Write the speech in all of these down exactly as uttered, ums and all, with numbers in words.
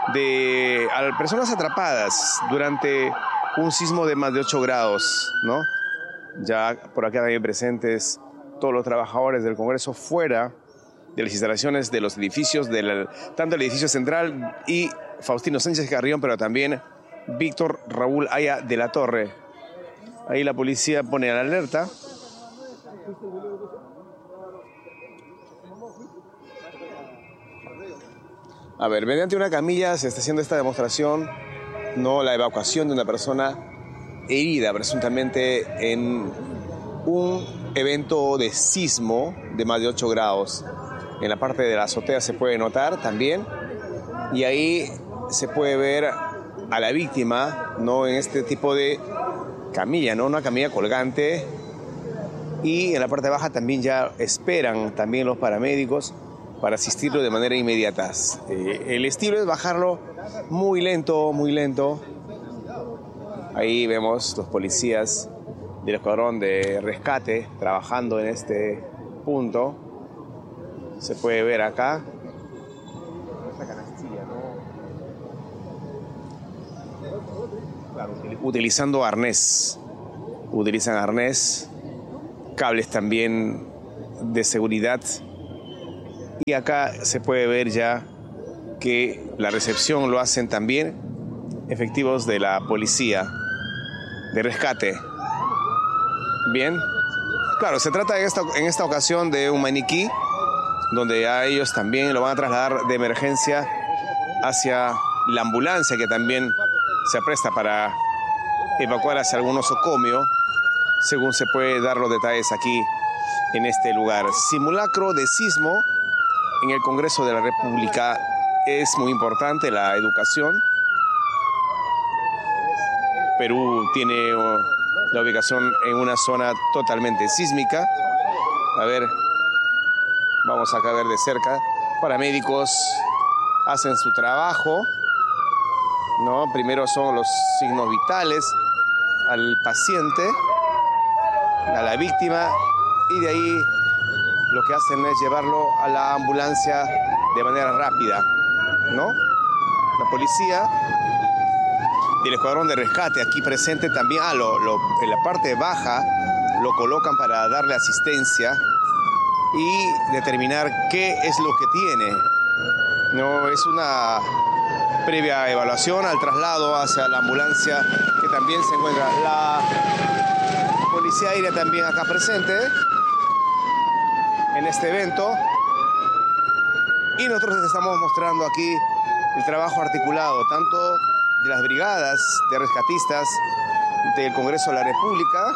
de a personas atrapadas durante un sismo de más de ocho grados, ¿no? Ya por acá también presentes todos los trabajadores del Congreso fuera de las instalaciones de los edificios, del, tanto el edificio central y Faustino Sánchez Carrión, pero también Víctor Raúl Haya de la Torre. Ahí la policía pone la alerta. A ver, mediante una camilla se está haciendo esta demostración, no la evacuación de una persona herida presuntamente en un evento de sismo de más de ocho grados. En la parte de la azotea se puede notar también, y ahí se puede ver a la víctima, ¿no?, en este tipo de camilla, ¿no?, una camilla colgante, y en la parte baja también ya esperan también los paramédicos para asistirlo de manera inmediata. Eh, el estilo es bajarlo muy lento, muy lento. Ahí vemos los policías del escuadrón de rescate trabajando en este punto. Se puede ver acá. Esta canastilla, ¿no? Claro, utilizando arnés. Utilizan arnés, cables también de seguridad. Y acá se puede ver ya que la recepción lo hacen también efectivos de la policía de rescate. Bien. Claro, se trata en esta, en esta ocasión de un maniquí, donde a ellos también lo van a trasladar de emergencia hacia la ambulancia, que también se apresta para evacuar hacia algún nosocomio, según se puede dar los detalles aquí en este lugar. Simulacro de sismo en el Congreso de la República. Es muy importante la educación. Perú tiene la ubicación en una zona totalmente sísmica. A ver, vamos acá a ver de cerca. Paramédicos hacen su trabajo, ¿no? Primero son los signos vitales al paciente, a la víctima, y de ahí lo que hacen es llevarlo a la ambulancia de manera rápida, ¿no? La policía del escuadrón de rescate aquí presente también, ah, lo, lo, en la parte baja lo colocan para darle asistencia y determinar qué es lo que tiene. No es una previa evaluación al traslado hacia la ambulancia, que también se encuentra la policía aérea también acá presente en este evento, y nosotros les estamos mostrando aquí el trabajo articulado tanto de las brigadas de rescatistas del Congreso de la República,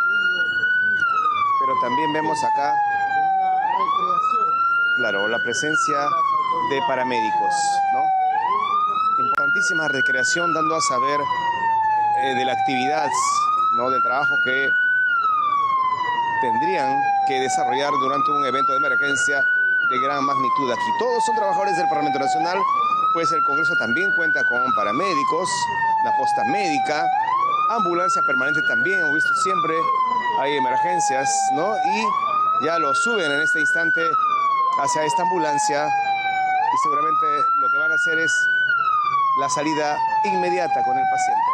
pero también vemos acá, claro, la presencia de paramédicos, ¿no? Importantísima recreación, dando a saber eh, de la actividad, ¿no?, del trabajo que tendrían que desarrollar durante un evento de emergencia de gran magnitud aquí. Todos son trabajadores del Parlamento Nacional, pues el Congreso también cuenta con paramédicos, la posta médica, ambulancia permanente también, hemos visto siempre hay emergencias, ¿no? Y ya lo suben en este instante hacia esta ambulancia, y seguramente lo que van a hacer es la salida inmediata con el paciente.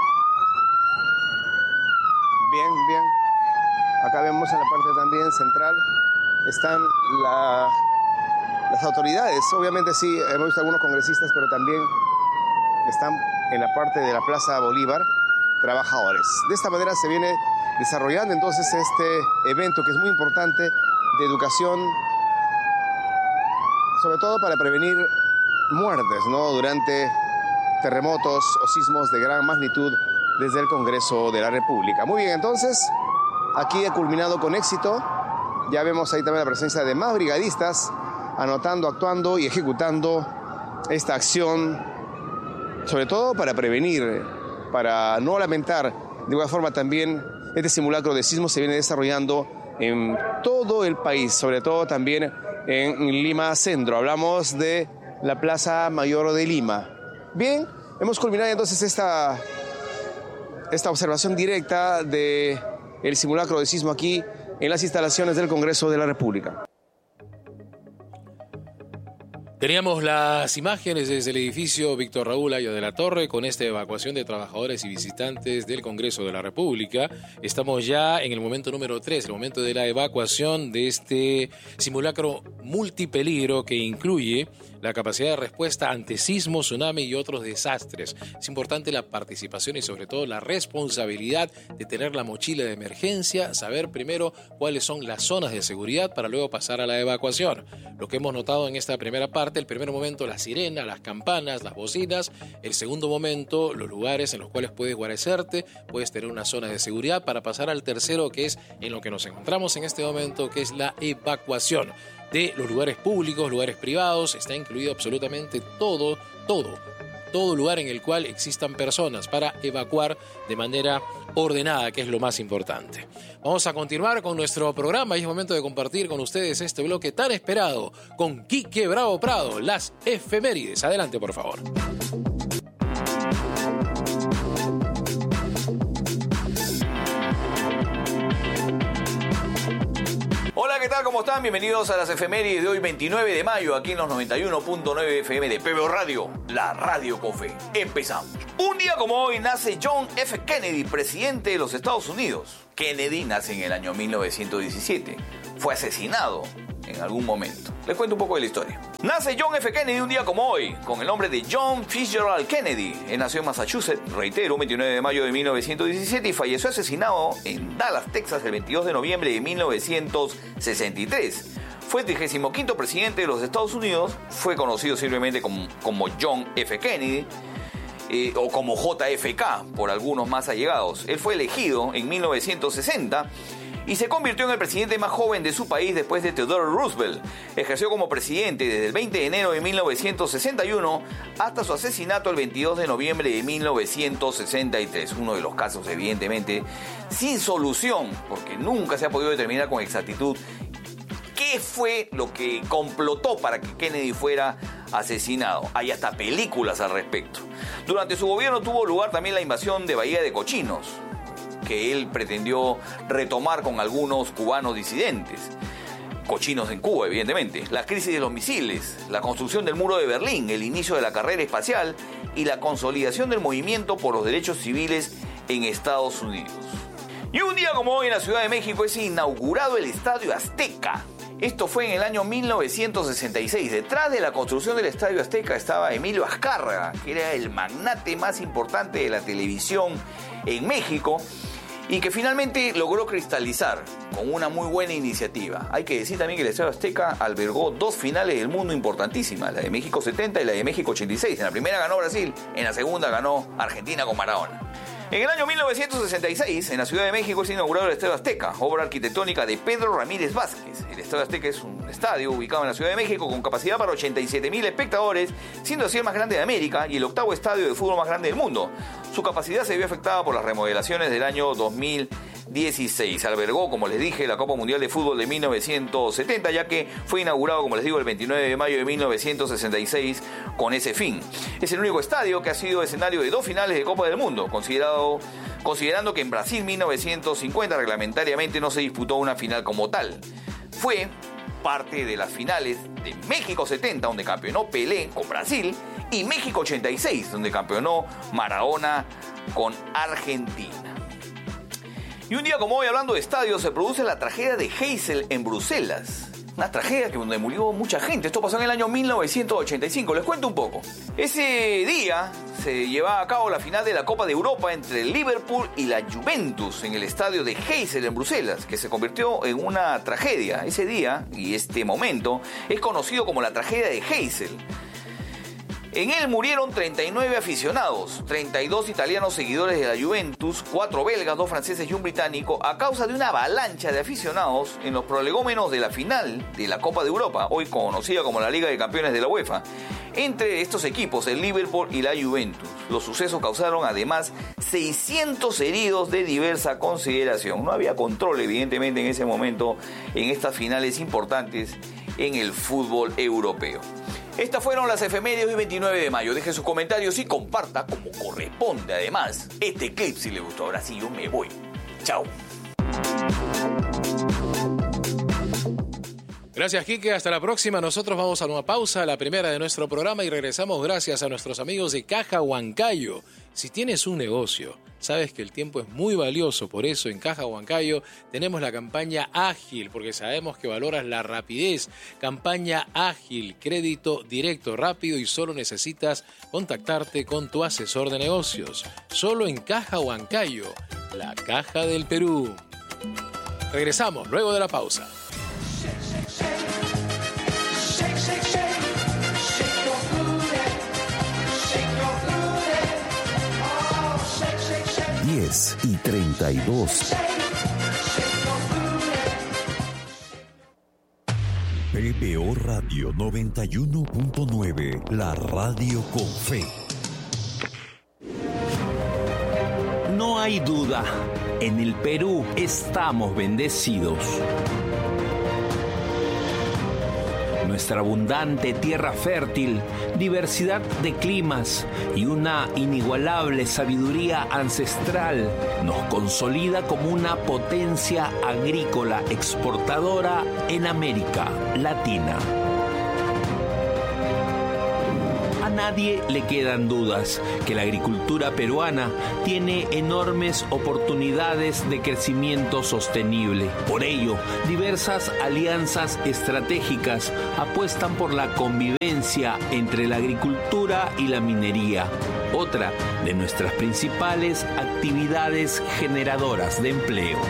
Bien, bien. Acá vemos en la parte también central están la, las autoridades. Obviamente sí, hemos visto algunos congresistas, pero también están en la parte de la Plaza Bolívar trabajadores. De esta manera se viene desarrollando entonces este evento, que es muy importante, de educación, sobre todo para prevenir muertes, ¿no?, durante terremotos o sismos de gran magnitud desde el Congreso de la República. Muy bien, entonces aquí ha culminado con éxito. Ya vemos ahí también la presencia de más brigadistas anotando, actuando y ejecutando esta acción, sobre todo para prevenir, para no lamentar. De igual forma también este simulacro de sismo se viene desarrollando en todo el país, sobre todo también en Lima Centro. Hablamos de la Plaza Mayor de Lima. Bien, hemos culminado entonces esta, esta observación directa de el simulacro de sismo aquí en las instalaciones del Congreso de la República. Teníamos las imágenes desde el edificio Víctor Raúl Haya de la Torre con esta evacuación de trabajadores y visitantes del Congreso de la República. Estamos ya en el momento número tres, el momento de la evacuación de este simulacro multipeligro que incluye la capacidad de respuesta ante sismo, tsunami y otros desastres. Es importante la participación y sobre todo la responsabilidad de tener la mochila de emergencia, saber primero cuáles son las zonas de seguridad para luego pasar a la evacuación. Lo que hemos notado en esta primera parte, el primer momento la sirena, las campanas, las bocinas, el segundo momento los lugares en los cuales puedes guarecerte, puedes tener una zona de seguridad para pasar al tercero, que es en lo que nos encontramos en este momento, que es la evacuación de los lugares públicos, lugares privados. Está incluido absolutamente todo, todo, todo lugar en el cual existan personas para evacuar de manera ordenada, que es lo más importante. Vamos a continuar con nuestro programa y es momento de compartir con ustedes este bloque tan esperado con Quique Bravo Prado, las efemérides. Adelante, por favor. Hola, ¿qué tal? ¿Cómo están? Bienvenidos a las efemérides de hoy, veintinueve de mayo, aquí en los noventa y uno punto nueve F M de P B O Radio, la radio con fe. Empezamos. Un día como hoy nace John F. Kennedy, presidente de los Estados Unidos. Kennedy nace en el año mil novecientos diecisiete. Fue asesinado en algún momento. Les cuento un poco de la historia. Nace John F. Kennedy un día como hoy, con el nombre de John Fitzgerald Kennedy. Él nació en Massachusetts, reitero, veintinueve de mayo de mil novecientos diecisiete y falleció asesinado en Dallas, Texas, el veintidós de noviembre de mil novecientos sesenta y tres. Fue el trigésimo quinto presidente de los Estados Unidos, fue conocido simplemente como, como John F. Kennedy, eh, o como J F K por algunos más allegados. Él fue elegido en mil novecientos sesenta y se convirtió en el presidente más joven de su país después de Theodore Roosevelt. Ejerció como presidente desde el veinte de enero de mil novecientos sesenta y uno hasta su asesinato el veintidós de noviembre de mil novecientos sesenta y tres. Uno de los casos, evidentemente, sin solución, porque nunca se ha podido determinar con exactitud qué fue lo que complotó para que Kennedy fuera asesinado. Hay hasta películas al respecto. Durante su gobierno tuvo lugar también la invasión de Bahía de Cochinos, que él pretendió retomar con algunos cubanos disidentes. Cochinos en Cuba, evidentemente. La crisis de los misiles, la construcción del muro de Berlín, el inicio de la carrera espacial y la consolidación del movimiento por los derechos civiles en Estados Unidos. Y un día como hoy en la Ciudad de México es inaugurado el Estadio Azteca. Esto fue en el año mil novecientos sesenta y seis. Detrás de la construcción del Estadio Azteca estaba Emilio Azcárraga, que era el magnate más importante de la televisión en México y que finalmente logró cristalizar con una muy buena iniciativa. Hay que decir también que el Estadio Azteca albergó dos finales del mundo importantísimas, la de México setenta y la de México ochenta y seis. En la primera ganó Brasil, en la segunda ganó Argentina con Maradona. En el año mil novecientos sesenta y seis, en la Ciudad de México, es inaugurado el Estadio Azteca, obra arquitectónica de Pedro Ramírez Vázquez. El Estadio Azteca es un estadio ubicado en la Ciudad de México con capacidad para ochenta y siete mil espectadores, siendo así el más grande de América y el octavo estadio de fútbol más grande del mundo. Su capacidad se vio afectada por las remodelaciones del año dos mil dieciséis. Albergó, como les dije, la Copa Mundial de Fútbol de mil novecientos setenta, ya que fue inaugurado, como les digo, el veintinueve de mayo de mil novecientos sesenta y seis con ese fin. Es el único estadio que ha sido escenario de dos finales de Copa del Mundo, considerado, considerando que en Brasil mil novecientos cincuenta reglamentariamente no se disputó una final como tal. Fue parte de las finales de México setenta, donde campeonó Pelé con Brasil, y México ochenta y seis, donde campeonó Maradona con Argentina. Y un día como hoy, hablando de estadios, se produce la tragedia de Heysel en Bruselas. Una tragedia que donde murió mucha gente. Esto pasó en el año mil novecientos ochenta y cinco. Les cuento un poco. Ese día se llevaba a cabo la final de la Copa de Europa entre el Liverpool y la Juventus en el estadio de Heysel en Bruselas, que se convirtió en una tragedia. Ese día y este momento es conocido como la tragedia de Heysel. En él murieron treinta y nueve aficionados, treinta y dos italianos seguidores de la Juventus, cuatro belgas, dos franceses y un británico, a causa de una avalancha de aficionados en los prolegómenos de la final de la Copa de Europa, hoy conocida como la Liga de Campeones de la UEFA, entre estos equipos, el Liverpool y la Juventus. Los sucesos causaron además seiscientos heridos de diversa consideración. No había control, evidentemente, en ese momento en estas finales importantes en el fútbol europeo. Estas fueron las efemérides de hoy, veintinueve de mayo. Deje sus comentarios y comparta como corresponde. Además, este clip si le gustó. Ahora sí, yo me voy. Chao. Gracias, Quique. Hasta la próxima. Nosotros vamos a una pausa, la primera de nuestro programa, y regresamos gracias a nuestros amigos de Caja Huancayo. Si tienes un negocio, sabes que el tiempo es muy valioso. Por eso en Caja Huancayo tenemos la campaña ágil, porque sabemos que valoras la rapidez. Campaña ágil, crédito directo, rápido, y solo necesitas contactarte con tu asesor de negocios. Solo en Caja Huancayo, la Caja del Perú. Regresamos luego de la pausa. diez y treinta y dos. P B O Radio noventa y uno punto nueve, la radio con fe. No hay duda, en el Perú estamos bendecidos. Nuestra abundante tierra fértil, diversidad de climas y una inigualable sabiduría ancestral nos consolida como una potencia agrícola exportadora en América Latina. A nadie le quedan dudas que la agricultura peruana tiene enormes oportunidades de crecimiento sostenible. Por ello, diversas alianzas estratégicas apuestan por la convivencia entre la agricultura y la minería, otra de nuestras principales actividades generadoras de empleo.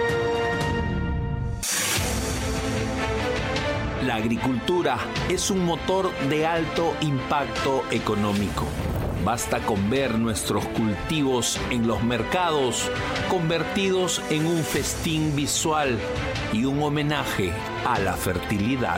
La agricultura es un motor de alto impacto económico. Basta con ver nuestros cultivos en los mercados convertidos en un festín visual y un homenaje a la fertilidad.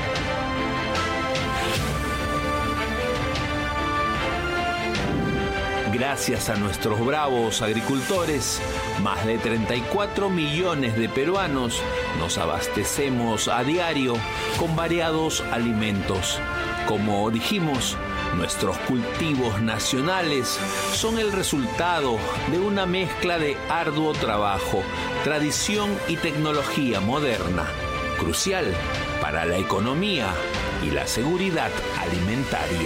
Gracias a nuestros bravos agricultores, más de treinta y cuatro millones de peruanos nos abastecemos a diario con variados alimentos. Como dijimos, nuestros cultivos nacionales son el resultado de una mezcla de arduo trabajo, tradición y tecnología moderna, crucial para la economía y la seguridad alimentaria.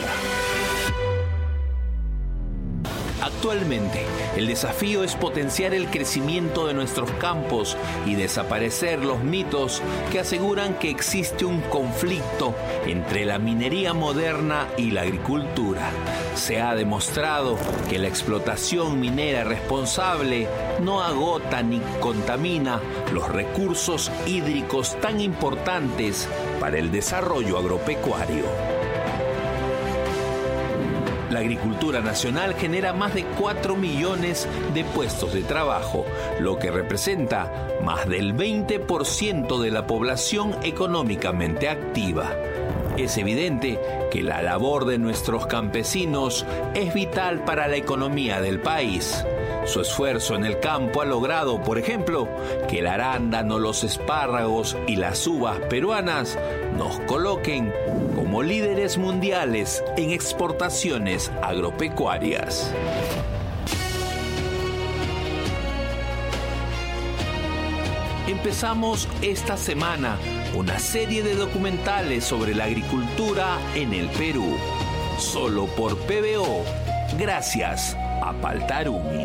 Actualmente, el desafío es potenciar el crecimiento de nuestros campos y desaparecer los mitos que aseguran que existe un conflicto entre la minería moderna y la agricultura. Se ha demostrado que la explotación minera responsable no agota ni contamina los recursos hídricos tan importantes para el desarrollo agropecuario. La agricultura nacional genera más de cuatro millones de puestos de trabajo, lo que representa más del veinte por ciento de la población económicamente activa. Es evidente que la labor de nuestros campesinos es vital para la economía del país. Su esfuerzo en el campo ha logrado, por ejemplo, que el arándano, los espárragos y las uvas peruanas nos coloquen como líderes mundiales en exportaciones agropecuarias. Empezamos esta semana una serie de documentales sobre la agricultura en el Perú, solo por P B O, gracias a Paltarumi.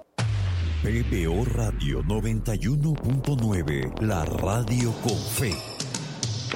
P B O Radio noventa y uno punto nueve, la radio con fe.